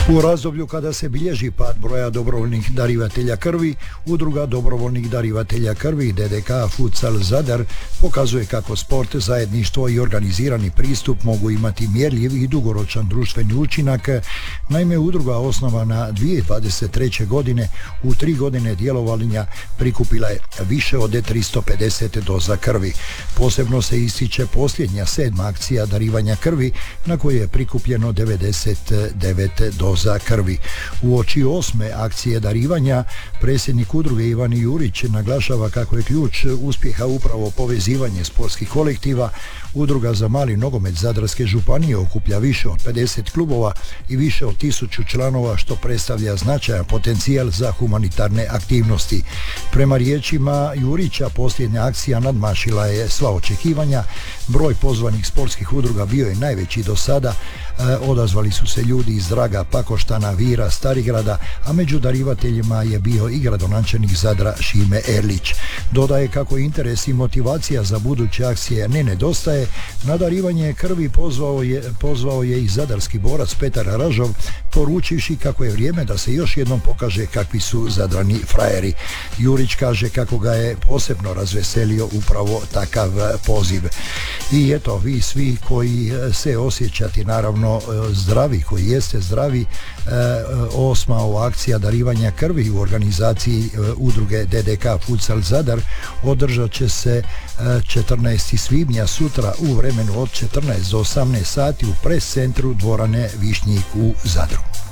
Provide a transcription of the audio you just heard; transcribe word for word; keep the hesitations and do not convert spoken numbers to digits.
U razdoblju kada se bilježi pad broja dobrovoljnih darivatelja krvi, Udruga dobrovoljnih darivatelja krvi D D K Futsal Zadar pokazuje kako sport, zajedništvo i organizirani pristup mogu imati mjerljiv i dugoročan društveni učinak. Naime, udruga osnovana dvije tisuće dvadeset treće. godine u tri godine djelovanja prikupila je više od tristo pedeset doza krvi. Posebno se ističe posljednja sedma akcija darivanja krvi na kojoj je prikupljeno devedeset devet doza krvi. U oči osme akcije darivanja predsjednik udruge Ivan Jurić naglašava kako je ključ uspjeha upravo povezivanje sportskih kolektiva. Udruga za mali nogomet Zadarske županije okuplja više od pedeset klubova i više od tisuću članova, što predstavlja značajan potencijal za humanitarne aktivnosti. Prema riječima Jurića, posljednja akcija nadmašila je sva očekivanja. Broj pozvanih sportskih udruga bio je najveći do sada. E, odazvali su se ljudi iz Draga, Pakoštana, Vira, Starigrada, a među darivateljima je bio i gradonačelnik Zadra Šime Erlić. Dodaje kako interes i motivacija za buduće akcije ne nedostaje. Na darivanje krvi pozvao je, pozvao je i zadarski borac Petar Ražov, poručivši kako je vrijeme da se još jednom pokaže kakvi su Zadrani frajeri. Jurić kaže kako ga je posebno razveselio upravo takav poziv. I eto, vi svi koji se osjećate naravno zdravi, koji jeste zdravi, osma ova akcija darivanja krvi u organizaciji udruge D D K Futsal Zadar održat će se četrnaestog svibnja sutra u vremenu od četrnaest do osamnaest sati u pres centru dvorane Višnjik u Zadru.